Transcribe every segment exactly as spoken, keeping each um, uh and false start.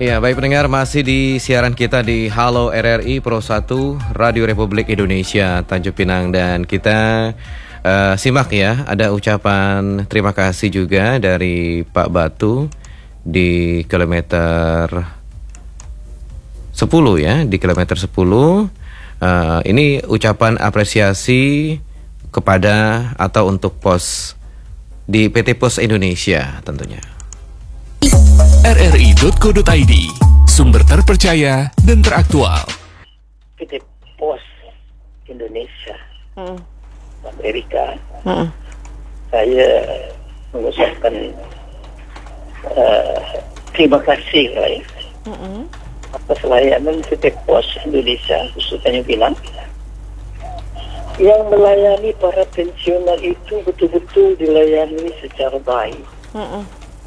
Ya, baik pendengar, masih di siaran kita di Halo R R I Pro satu Radio Republik Indonesia Tanjung Pinang, dan kita uh, simak ya, ada ucapan terima kasih juga dari Pak Batu di kilometer sepuluh ya, di kilometer sepuluh. Uh, ini ucapan apresiasi kepada atau untuk pos di P T Pos Indonesia tentunya. R R I titik co titik I D, sumber terpercaya dan teraktual. P T Pos Indonesia, hmm. Amerika, Hmm. saya mengucapkan uh, terima kasih ya, Hmm. atas layanan P T Pos Indonesia khusus Tanjung Pinang yang melayani para pensiunan itu betul-betul dilayani secara baik. Hmm.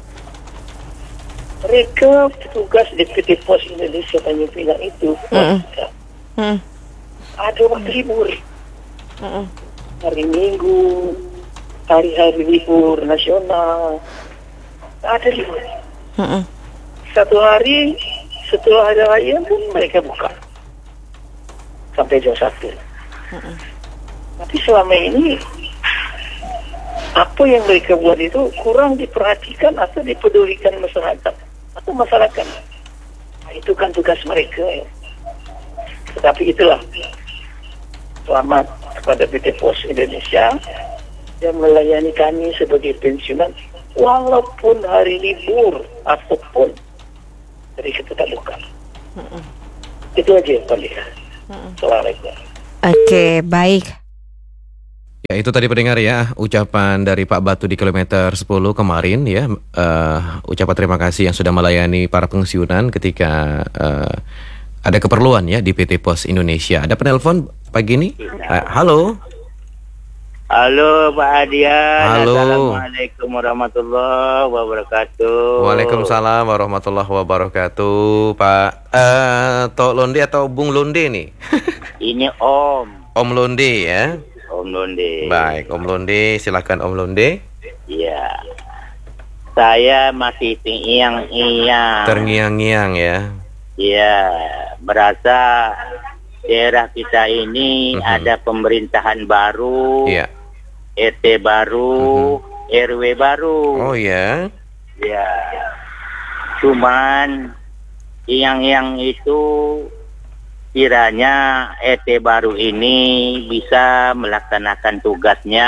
Mereka petugas di P T Pos Indonesia Tanjung Pinang itu Mm. Hmm. ada waktu libur, Hmm. hari Minggu, hari-hari libur nasional, ada libur. Hmm. Satu hari setelah hari raya pun mereka buka sampai jam satu. Hmm. Tapi selama ini apa yang mereka buat itu kurang diperhatikan atau dipedulikan masyarakat atau masyarakat. Nah, itu kan tugas mereka ya. Tetapi itulah, selamat kepada P T Pos Indonesia yang melayani kami sebagai pensiunan walaupun hari libur ataupun mereka tetap buka. Hmm. Itu aja Pak Lika. Hmm. Assalamualaikum. Oke, baik. Ya, itu tadi pendengar ya, ucapan dari Pak Batu di kilometer sepuluh kemarin ya, uh, ucapan terima kasih yang sudah melayani para pensiunan ketika uh, ada keperluan ya di P T Pos Indonesia. Ada penelpon pagi ini? Uh, halo. Halo Pak Adian. Halo. Assalamualaikum warahmatullahi wabarakatuh. Waalaikumsalam warahmatullahi wabarakatuh. Pak uh, Tok Londe atau Bung Londe nih? Ini Om. Om Londe ya. Om Londe. Baik, Om Londe, silakan Om Londe. Iya. Saya masih terngiang-ngiang. Terngiang-ngiang ya. Iya, berasa daerah kita ini Mhm. ada pemerintahan baru, Iya. R T baru, R W baru. Oh ya. Ya. Cuman yang-yang itu kiranya R T baru ini bisa melaksanakan tugasnya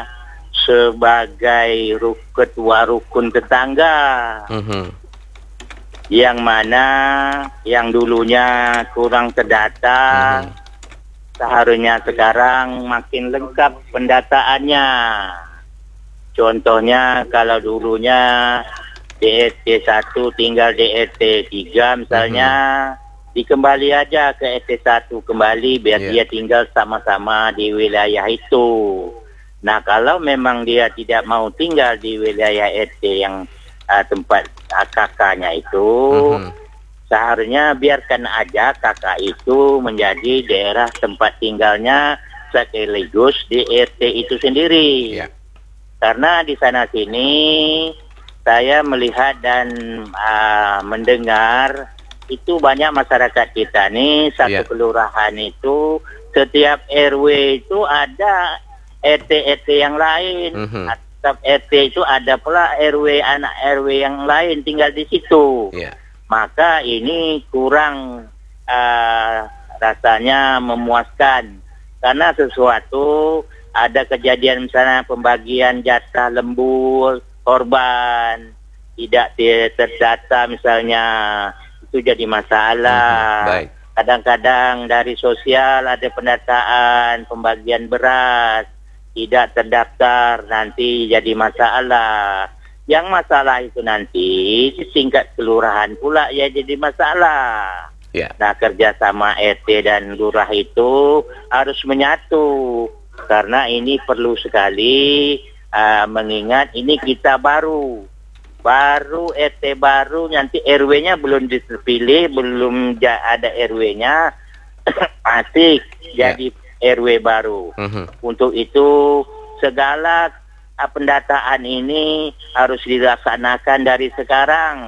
sebagai ru- ketua rukun tetangga. Mhm. Yang mana yang dulunya kurang terdata, Mhm. seharusnya sekarang makin lengkap pendataannya. Contohnya kalau dulunya D R T satu tinggal D R T tiga misalnya, dikembali aja ke R T satu kembali biar Yeah. dia tinggal sama-sama di wilayah itu. Nah, kalau memang dia tidak mau tinggal di wilayah R T yang uh, tempat uh, kakaknya itu, Mhm. seharusnya biarkan aja kakak itu menjadi daerah tempat tinggalnya sekaligus di R T itu sendiri. Ya. Karena di sana sini saya melihat dan uh, mendengar itu banyak masyarakat kita nih, satu Ya. kelurahan itu setiap R W itu ada R T-R T yang lain. Mhm. Setiap R T itu ada pula R W anak R W yang lain tinggal di situ. Ya. Maka ini kurang uh, rasanya memuaskan. Karena sesuatu ada kejadian misalnya pembagian jatah lembur korban tidak terdata misalnya, itu jadi masalah. Mhm. Baik. Kadang-kadang dari sosial ada pendataan pembagian beras tidak terdaftar, nanti jadi masalah. Yang masalah itu nanti di tingkat kelurahan pula ya jadi masalah. Ya. Nah, kerjasama R T dan lurah itu harus menyatu karena ini perlu sekali uh, mengingat ini kita baru. Baru R T baru, nanti R W-nya belum dipilih, belum ja- ada R W-nya, asik jadi R W baru. Mhm. Untuk itu segala uh, pendataan ini harus dilaksanakan dari sekarang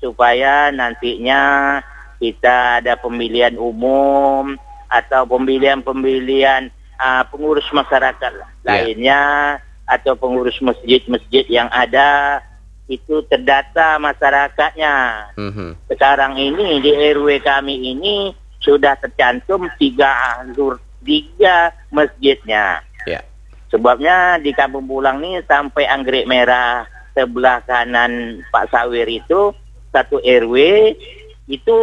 supaya nantinya kita ada pemilihan umum atau pemilihan-pemilihan uh, pengurus masyarakat lainnya atau pengurus masjid-masjid yang ada itu terdata masyarakatnya. Mhm. Sekarang ini di R W kami ini sudah tercantum tiga alur tiga masjidnya. Ya. Sebabnya di Kampung Pulang ini sampai Anggrek Merah sebelah kanan Pak Sawir itu satu R W itu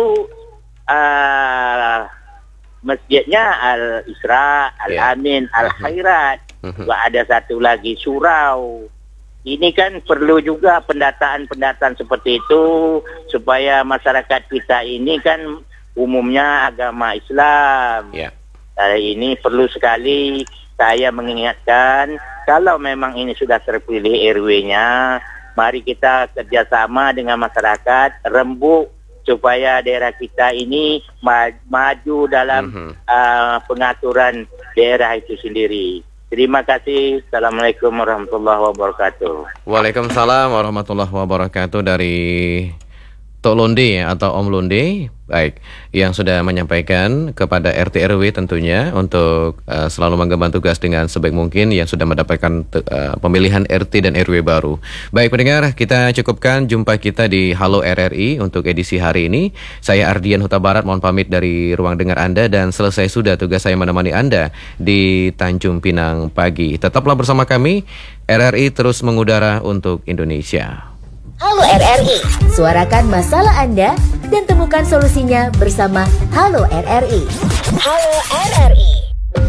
uh, masjidnya Al Isra, Al Ya. Amin, Al Khairat. Mhm. Juga ada satu lagi Surau. Ini kan perlu juga pendataan-pendataan seperti itu supaya masyarakat kita ini kan umumnya agama Islam. Ya. Hari ini perlu sekali saya mengingatkan kalau memang ini sudah terpilih R W-nya, mari kita kerjasama dengan masyarakat rembuk supaya daerah kita ini ma- maju dalam Mhm. uh, pengaturan daerah itu sendiri. Terima kasih. Assalamualaikum warahmatullahi wabarakatuh. Waalaikumsalam warahmatullahi wabarakatuh dari Tok Londe ya, atau Om Londe, baik, yang sudah menyampaikan kepada R T R W tentunya untuk uh, selalu mengemban tugas dengan sebaik mungkin yang sudah mendapatkan uh, pemilihan R T dan R W baru. Baik pendengar, kita cukupkan jumpa kita di Halo R R I untuk edisi hari ini. Saya Ardian Huta Barat, mohon pamit dari ruang dengar Anda dan selesai sudah tugas saya menemani Anda di Tanjung Pinang pagi. Tetaplah bersama kami, R R I terus mengudara untuk Indonesia. Halo R R I, suarakan masalah Anda dan temukan solusinya bersama Halo R R I. Halo R R I.